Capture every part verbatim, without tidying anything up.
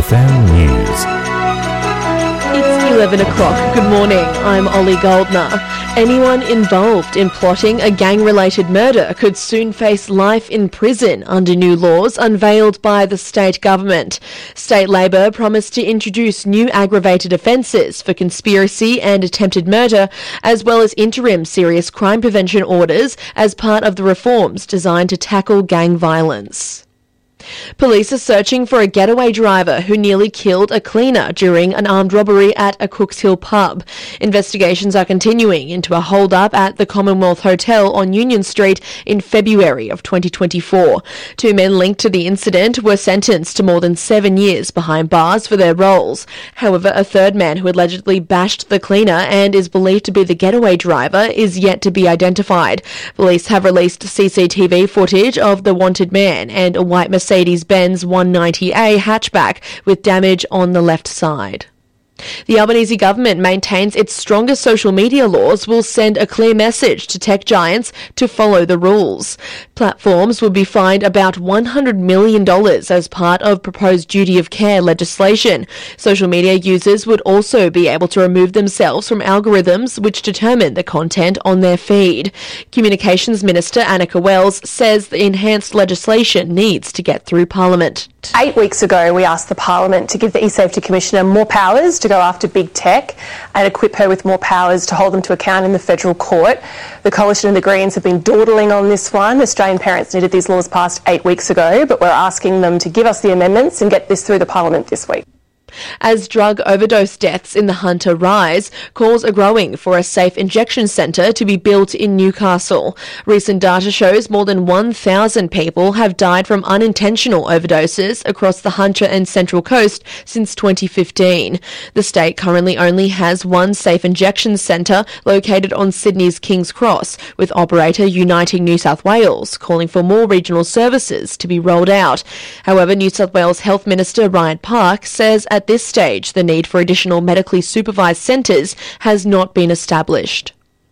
F M News. It's eleven o'clock. Good morning. I'm Ollie Goldner. Anyone involved in plotting a gang-related murder could soon face life in prison under new laws unveiled by the state government. State Labor promised to introduce new aggravated offences for conspiracy and attempted murder, as well as interim serious crime prevention orders as part of the reforms designed to tackle gang violence. Police are searching for a getaway driver who nearly killed a cleaner during an armed robbery at a Cooks Hill pub. Investigations are continuing into a hold-up at the Commonwealth Hotel on Union Street in February of twenty twenty-four. Two men linked to the incident were sentenced to more than seven years behind bars for their roles. However, a third man who allegedly bashed the cleaner and is believed to be the getaway driver is yet to be identified. Police have released C C T V footage of the wanted man and a white Mercedes Mercedes-Benz one ninety A hatchback with damage on the left side. The Albanese government maintains its stronger social media laws will send a clear message to tech giants to follow the rules. Platforms will be fined about one hundred million dollars as part of proposed duty of care legislation. Social media users would also be able to remove themselves from algorithms which determine the content on their feed. Communications Minister Annika Wells says the enhanced legislation needs to get through Parliament. Eight weeks ago, we asked the Parliament to give the eSafety Commissioner more powers to go after big tech and equip her with more powers to hold them to account in the federal court. The Coalition and the Greens have been dawdling on this one. Australian parents needed these laws passed eight weeks ago, but we're asking them to give us the amendments and get this through the Parliament this week. As drug overdose deaths in the Hunter rise, calls are growing for a safe injection centre to be built in Newcastle. Recent data shows more than one thousand people have died from unintentional overdoses across the Hunter and Central Coast since twenty fifteen. The state currently only has one safe injection centre located on Sydney's King's Cross, with operator Uniting New South Wales calling for more regional services to be rolled out. However, New South Wales Health Minister Ryan Park says at At this stage, the need for additional medically supervised centres has not been established.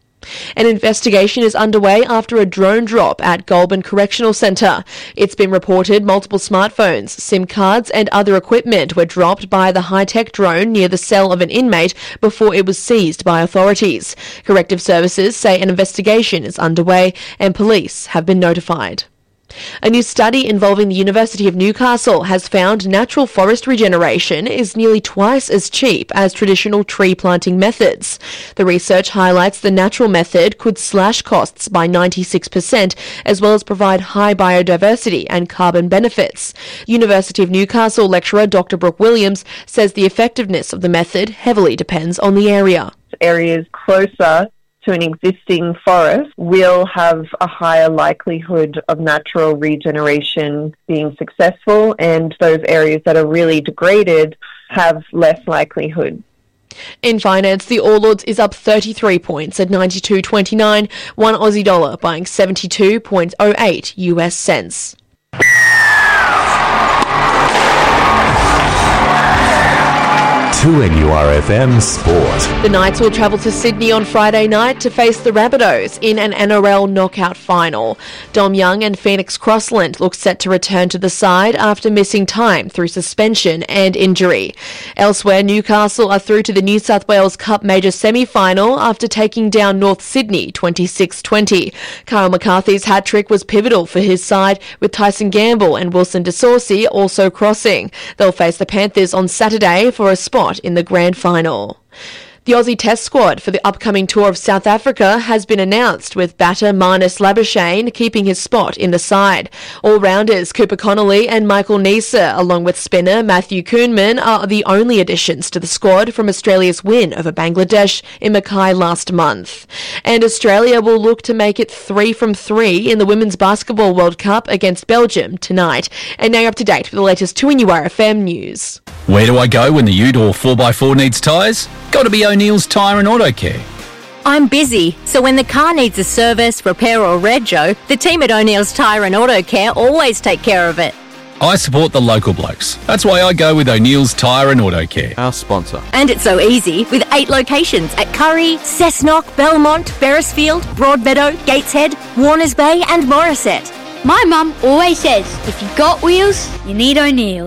An investigation is underway after a drone drop at Goulburn Correctional Centre. It's been reported multiple smartphones, SIM cards and other equipment were dropped by the high-tech drone near the cell of an inmate before it was seized by authorities. Corrective Services say an investigation is underway and police have been notified. A new study involving the University of Newcastle has found natural forest regeneration is nearly twice as cheap as traditional tree planting methods. The research highlights the natural method could slash costs by ninety-six percent, as well as provide high biodiversity and carbon benefits. University of Newcastle lecturer Doctor Brooke Williams says the effectiveness of the method heavily depends on the area. Areas closer to an existing forest will have a higher likelihood of natural regeneration being successful, and those areas that are really degraded have less likelihood. In finance, the All Ords is up thirty-three points at ninety-two twenty-nine, one Aussie dollar buying seventy-two point oh eight U S cents. two N U R F M Sport. The Knights will travel to Sydney on Friday night to face the Rabbitohs in an N R L knockout final. Dom Young and Phoenix Crossland look set to return to the side after missing time through suspension and injury. Elsewhere, Newcastle are through to the New South Wales Cup Major semi-final after taking down North Sydney twenty-six twenty. Kyle McCarthy's hat-trick was pivotal for his side, with Tyson Gamble and Wilson DeSaucy also crossing. They'll face the Panthers on Saturday for a spot in the grand final. The Aussie Test squad for the upcoming tour of South Africa has been announced, with batter Marnus Labuschagne keeping his spot in the side. All-rounders Cooper Connolly and Michael Neser, along with spinner Matthew Koonman, are the only additions to the squad from Australia's win over Bangladesh in Mackay last month. And Australia will look to make it three from three in the Women's Basketball World Cup against Belgium tonight. And now you're up to date with the latest two N U R F M news. Where do I go when the Ute or four by four needs tyres? Got to be O'Neill's Tyre and Auto Care. I'm busy, so when the car needs a service, repair or rego, the team at O'Neill's Tyre and Auto Care always take care of it. I support the local blokes. That's why I go with O'Neill's Tyre and Auto Care, our sponsor. And it's so easy with eight locations at Curry, Cessnock, Belmont, Beresfield, Broadmeadow, Gateshead, Warners Bay and Morisset. My mum always says, if you've got wheels, you need O'Neill's.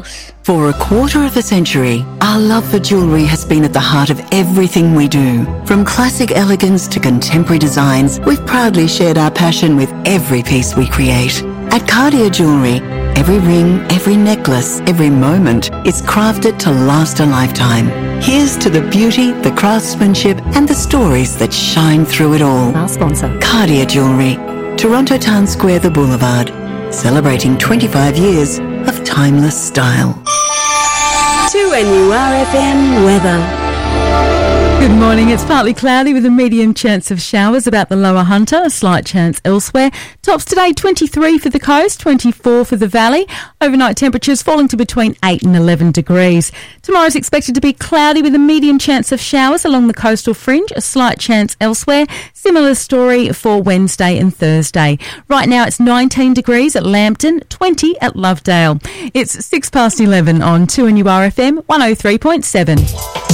For a quarter of a century, our love for jewellery has been at the heart of everything we do. From classic elegance to contemporary designs, we've proudly shared our passion with every piece we create. At Cartier Jewellery, every ring, every necklace, every moment is crafted to last a lifetime. Here's to the beauty, the craftsmanship and the stories that shine through it all. Our sponsor. Cartier Jewellery, Toronto Town Square, The Boulevard, celebrating twenty-five years of timeless style. two N U R F M weather. Good morning. It's partly cloudy with a medium chance of showers about the lower Hunter, a slight chance elsewhere. Tops today twenty-three for the coast, twenty-four for the valley. Overnight temperatures falling to between eight and eleven degrees. Tomorrow is expected to be cloudy with a medium chance of showers along the coastal fringe, a slight chance elsewhere. Similar story for Wednesday and Thursday. Right now it's nineteen degrees at Lambton, twenty at Lovedale. It's six past eleven on two N U R F M one oh three point seven.